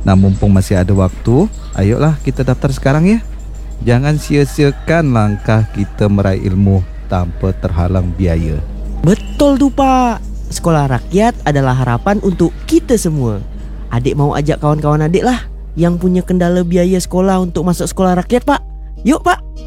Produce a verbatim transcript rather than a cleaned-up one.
Nah, mumpung masih ada waktu, ayolah kita daftar sekarang ya. Jangan sia-siakan langkah kita meraih ilmu tanpa terhalang biaya. Betul tu Pak. Sekolah rakyat adalah harapan untuk kita semua. Adik mau ajak kawan-kawan adik lah yang punya kendala biaya sekolah untuk masuk sekolah rakyat Pak. Yuk Pak.